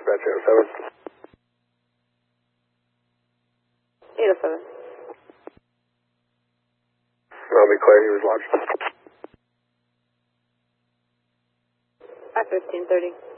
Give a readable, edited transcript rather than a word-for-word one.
dispatch 807. 807. I'll be clear, he was lodged. At 1530.